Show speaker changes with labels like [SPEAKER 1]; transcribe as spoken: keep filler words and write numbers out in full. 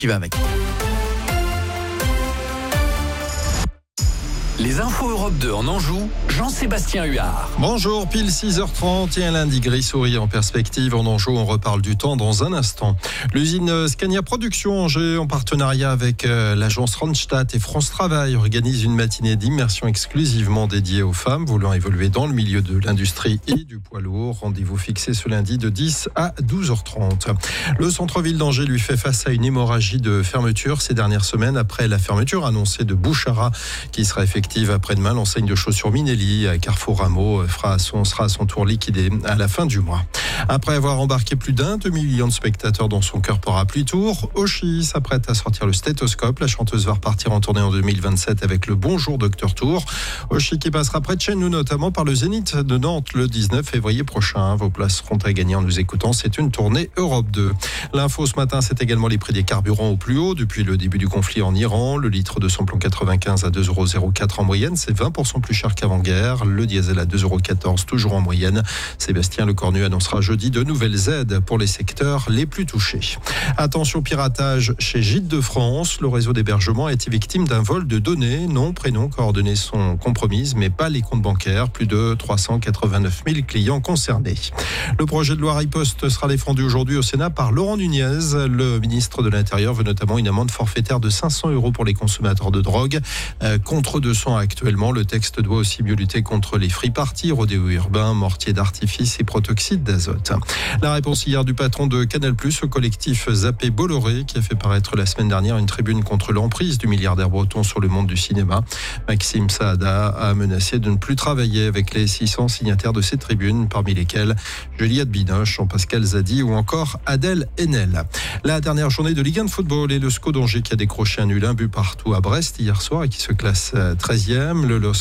[SPEAKER 1] qui va avec. Les infos Europe deux en Anjou, Jean-Sébastien Huard.
[SPEAKER 2] Bonjour, pile six heures trente et un lundi gris souriant en perspective. En Anjou, on reparle du temps dans un instant. L'usine Scania Production Angers, en partenariat avec euh, l'agence Randstad et France Travail, organise une matinée d'immersion exclusivement dédiée aux femmes voulant évoluer dans le milieu de l'industrie et du poids lourd. Rendez-vous fixé ce lundi de dix à douze heures trente. Le centre-ville d'Angers lui fait face à une hémorragie de fermeture ces dernières semaines après la fermeture annoncée de Bouchara qui sera effective après-demain. L'enseigne de chaussures Minelli à Carrefour Rameau fera son, sera à son tour liquidée à la fin du mois. Après avoir embarqué plus d'un demi-million de spectateurs dans son cœur parapluie tour, Oshi s'apprête à sortir le stéthoscope. La chanteuse va repartir en tournée en deux mille vingt-sept avec le Bonjour Docteur Tour. Oshi qui passera près de chez nous, notamment par le Zénith de Nantes le dix-neuf février prochain. Vos places seront à gagner en nous écoutant. C'est une tournée Europe deux. L'info ce matin, c'est également les prix des carburants au plus haut depuis le début du conflit en Iran. Le litre de samplon quatre-vingt-quinze à deux euros zéro quatre en moyenne, c'est vingt pour cent plus cher qu'avant-guerre. Le diesel à deux euros quatorze, toujours en moyenne. Sébastien Lecornu annoncera jeudi de nouvelles aides pour les secteurs les plus touchés. Attention piratage chez Gîtes de France. Le réseau d'hébergement a été victime d'un vol de données. Nom, prénom, coordonnées sont compromises, mais pas les comptes bancaires. Plus de trois cent quatre-vingt-neuf mille clients concernés. Le projet de loi riposte sera défendu aujourd'hui au Sénat par Laurent Nunez. Le ministre de l'Intérieur veut notamment une amende forfaitaire de cinq cents euros pour les consommateurs de drogue, euh, contre deux cents actuellement. Le texte doit aussi mieux lutter contre les free parties, rodéos urbains, mortiers d'artifice et protoxyde d'azote. La réponse hier du patron de Canal+, au collectif Zappé Bolloré, qui a fait paraître la semaine dernière une tribune contre l'emprise du milliardaire breton sur le monde du cinéma. Maxime Saada a menacé de ne plus travailler avec les six cents signataires de cette tribune, parmi lesquels Juliette Binoche, Jean-Pascal Zadi ou encore Adèle Haenel. La dernière journée de Ligue un de football et le S C O d'Angers qui a décroché un nul un but partout à Brest hier soir et qui se classe treizième. Le